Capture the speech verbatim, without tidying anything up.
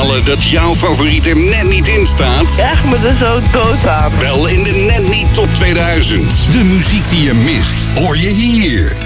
balen dat jouw favoriet er net niet in staat? Echt me er zo dood aan. Wel in de Net Niet Top tweeduizend. De muziek die je mist, hoor je hier.